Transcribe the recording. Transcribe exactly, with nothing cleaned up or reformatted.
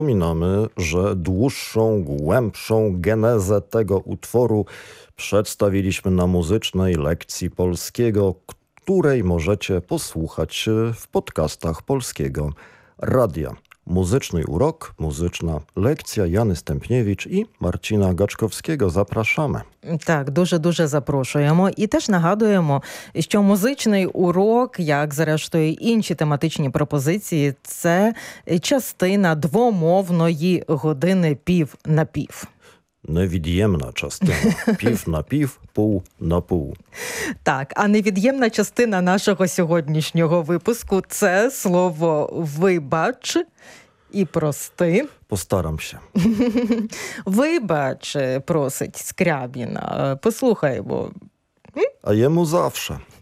Przypominamy, że dłuższą, głębszą genezę tego utworu przedstawiliśmy na muzycznej lekcji polskiego, której możecie posłuchać w podcastach Polskiego Radia. Muzyczny urok, muzyczna лекція. Яни Стемпнєвич і Марціна Гачковського. Запрошуємо. Так, дуже-дуже запрошуємо. І теж нагадуємо, що музичний урок, як зрештою інші тематичні пропозиції, це частина двомовної години пів на пів. Невід'ємна частина. Пів на пів, пів на пів. Так, а невід'ємна частина нашого сьогоднішнього випуску – це слово «вибач» і «прости». Постарамся. «Вибач», просить Скрябіна. Послухаймо. А йому завше.